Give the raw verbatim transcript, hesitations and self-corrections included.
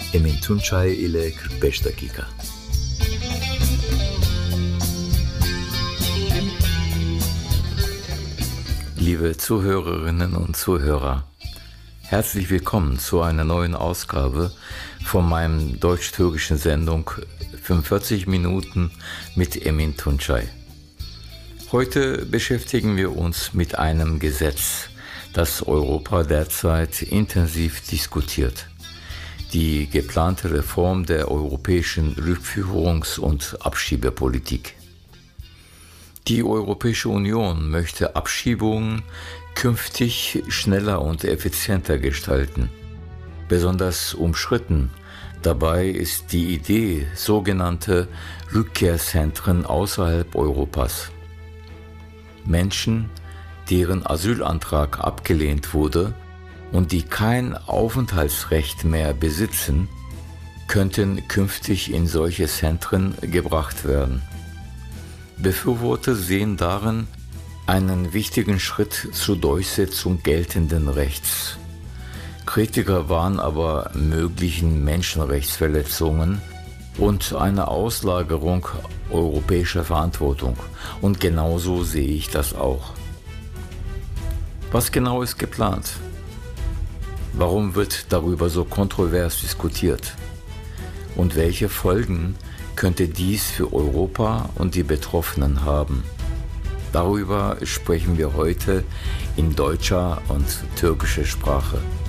Emin Tunçay ile kırk beş dakika. Liebe Zuhörerinnen und Zuhörer, herzlich willkommen zu einer neuen Ausgabe von meinem deutsch-türkischen Sendung fünfundvierzig Minuten mit Emin Tunçay. Heute beschäftigen wir uns mit einem Gesetz, das Europa derzeit intensiv diskutiert. Die geplante Reform der europäischen Rückführungs- und Abschiebepolitik. Die Europäische Union möchte Abschiebungen künftig schneller und effizienter gestalten. Besonders umstritten dabei ist die Idee sogenannte Rückkehrzentren außerhalb Europas. Menschen, deren Asylantrag abgelehnt wurde und die kein Aufenthaltsrecht mehr besitzen, könnten künftig in solche Zentren gebracht werden. Befürworter sehen darin einen wichtigen Schritt zur Durchsetzung geltenden Rechts. Kritiker warnen aber möglichen Menschenrechtsverletzungen und einer Auslagerung europäischer Verantwortung. Und genauso sehe ich das auch. Was genau ist geplant? Warum wird darüber so kontrovers diskutiert? Und welche Folgen könnte dies für Europa und die Betroffenen haben? Darüber sprechen wir heute in deutscher und türkischer Sprache.